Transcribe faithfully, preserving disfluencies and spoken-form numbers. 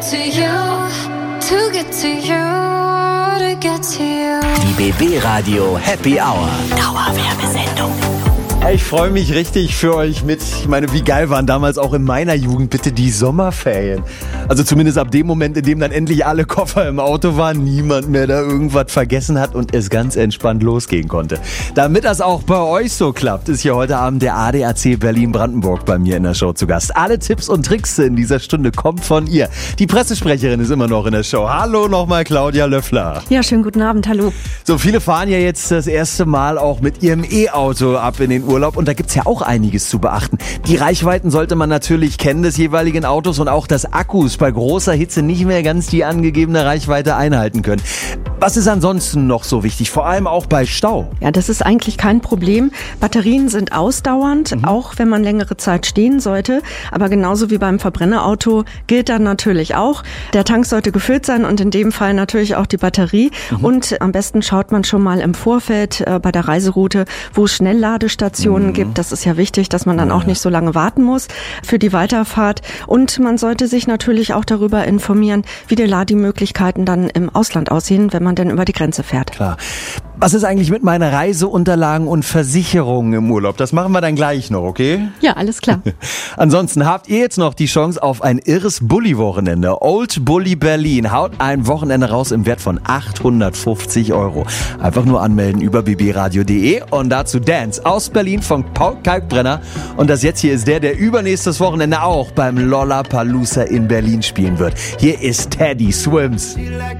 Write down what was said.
get to you, to get to you, to get to you. Die B B Radio Happy Hour. Dauerwerbesendung. Ich freue mich richtig für euch mit. Ich meine, wie geil waren damals auch in meiner Jugend bitte die Sommerferien. Also zumindest ab dem Moment, in dem dann endlich alle Koffer im Auto waren, niemand mehr da irgendwas vergessen hat und es ganz entspannt losgehen konnte. Damit das auch bei euch so klappt, ist hier heute Abend der A D A C Berlin-Brandenburg bei mir in der Show zu Gast. Alle Tipps und Tricks in dieser Stunde kommen von ihr. Die Pressesprecherin ist immer noch in der Show. Hallo nochmal Claudia Löffler. Ja, schönen guten Abend, hallo. So, viele fahren ja jetzt das erste Mal auch mit ihrem E-Auto ab in den Urlaub und da gibt's ja auch einiges zu beachten. Die Reichweiten sollte man natürlich kennen des jeweiligen Autos und auch, dass Akkus bei großer Hitze nicht mehr ganz die angegebene Reichweite einhalten können. Was ist ansonsten noch so wichtig, vor allem auch bei Stau? Ja, das ist eigentlich kein Problem. Batterien sind ausdauernd, mhm. auch wenn man längere Zeit stehen sollte. Aber genauso wie beim Verbrennerauto gilt dann natürlich auch, der Tank sollte gefüllt sein und in dem Fall natürlich auch die Batterie. Mhm. Und am besten schaut man schon mal im Vorfeld äh, bei der Reiseroute, wo es Schnellladestationen mhm. gibt. Das ist ja wichtig, dass man dann ja. auch nicht so lange warten muss für die Weiterfahrt. Und man sollte sich natürlich auch darüber informieren, wie die Lademöglichkeiten dann im Ausland aussehen, wenn man denn über die Grenze fährt. Klar. Was ist eigentlich mit meinen Reiseunterlagen und Versicherungen im Urlaub? Das machen wir dann gleich noch, okay? Ja, alles klar. Ansonsten habt ihr jetzt noch die Chance auf ein irres Bulli-Wochenende. Old Bulli Berlin haut ein Wochenende raus im Wert von achthundertfünfzig Euro. Einfach nur anmelden über b b radio punkt d e und dazu Dance aus Berlin von Paul Kalkbrenner. Und das jetzt hier ist der, der übernächstes Wochenende auch beim Lollapalooza in Berlin spielen wird. Hier ist Teddy Swims.